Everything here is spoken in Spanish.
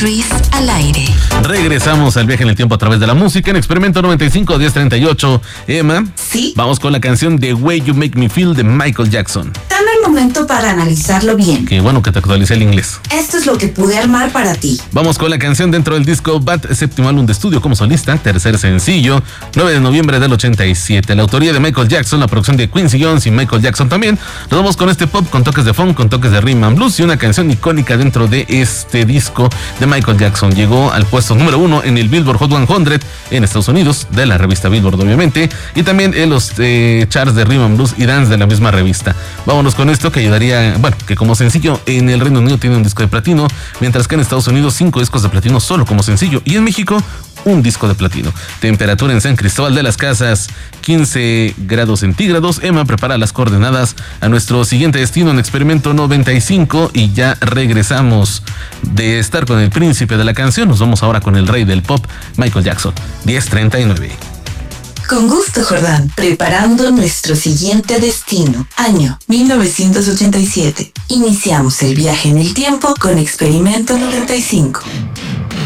Ruiz al aire. Regresamos al viaje en el tiempo a través de la música en Experimento 95-1038. Emma, ¿sí? Vamos con la canción The Way You Make Me Feel de Michael Jackson. Dame el momento para analizarlo bien. Qué bueno que te actualicé el inglés. Esto es lo que pude armar para ti. Vamos con la canción dentro del disco Bad, séptimo álbum de estudio como solista, tercer sencillo, 9 de noviembre del 87. La autoría de Michael Jackson, la producción de Quincy Jones y Michael Jackson también. Nos vamos con este pop con toques de funk, con toques de rhythm and blues y una canción icónica dentro de este disco de Michael Jackson. Llegó al puesto número 1 en el Billboard Hot 100 en Estados Unidos, de la revista Billboard obviamente, y también en los charts de rhythm and blues y dance de la misma revista. Vámonos con esto que ayudaría, que como sencillo en el Reino Unido tiene un disco de platino, mientras que en Estados Unidos 5 discos de platino solo como sencillo, y en México un disco de platino. Temperatura en San Cristóbal de las Casas, 15 grados centígrados. Emma prepara las coordenadas a nuestro siguiente destino en Experimento 95 y ya regresamos de estar con el príncipe de la canción. Nos vamos ahora con el rey del pop, Michael Jackson. 10:39. Con gusto, Jordán. Preparando nuestro siguiente destino. Año 1987. Iniciamos el viaje en el tiempo con Experimento 95.